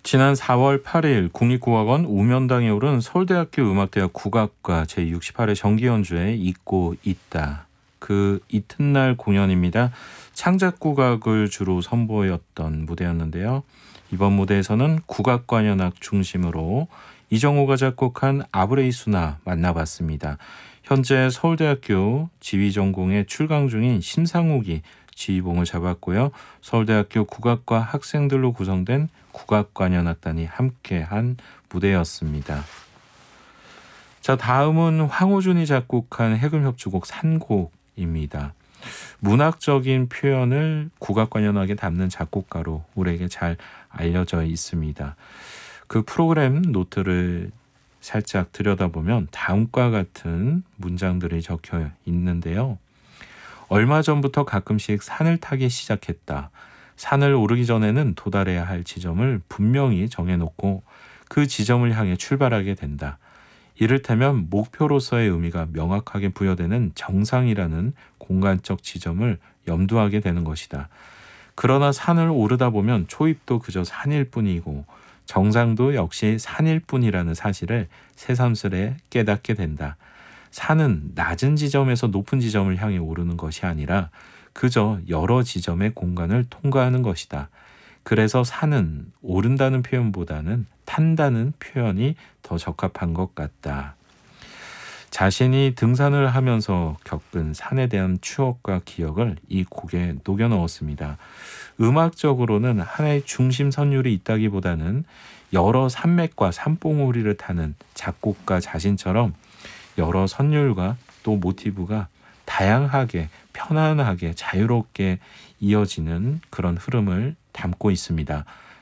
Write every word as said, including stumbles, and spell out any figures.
지난 사월 팔일 국립국악원 우면당에 오른 서울대학교 음악대학 국악과 제육십팔 회 정기연주회 잊고 있다. 그 이튿날 공연입니다. 창작국악을 주로 선보였던 무대였는데요. 이번 무대에서는 국악관현악 중심으로 이정호가 작곡한 아브레이수나 만나봤습니다. 현재 서울대학교 지휘전공에 출강 중인 심상욱이 지휘봉을 잡았고요. 서울대학교 국악과 학생들로 구성된 국악관현악단이 함께한 무대였습니다. 자, 다음은 황호준이 작곡한 해금협주곡 산곡입니다. 문학적인 표현을 국악관현악에 담는 작곡가로 우리에게 잘 알려져 있습니다. 그 프로그램 노트를 살짝 들여다보면 다음과 같은 문장들이 적혀 있는데요. 얼마 전부터 가끔씩 산을 타기 시작했다. 산을 오르기 전에는 도달해야 할 지점을 분명히 정해놓고 그 지점을 향해 출발하게 된다. 이를테면 목표로서의 의미가 명확하게 부여되는 정상이라는 공간적 지점을 염두하게 되는 것이다. 그러나 산을 오르다 보면 초입도 그저 산일 뿐이고 정상도 역시 산일 뿐이라는 사실을 새삼스레 깨닫게 된다. 산은 낮은 지점에서 높은 지점을 향해 오르는 것이 아니라 그저 여러 지점의 공간을 통과하는 것이다. 그래서 산은 오른다는 표현보다는 탄다는 표현이 더 적합한 것 같다. 자신이 등산을 하면서 겪은 산에 대한 추억과 기억을 이 곡에 녹여 넣었습니다. 음악적으로는 하나의 중심 선율이 있다기보다는 여러 산맥과 산봉우리를 타는 작곡가 자신처럼 여러 선율과 또 모티브가 다양하게 편안하게 자유롭게 이어지는 그런 흐름을 담고 있습니다.